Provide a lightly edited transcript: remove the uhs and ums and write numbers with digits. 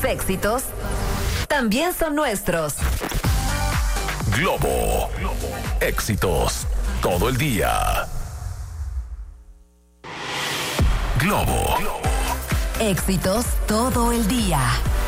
tus éxitos también son nuestros. Globo. Éxitos todo el día. Globo. Éxitos todo el día.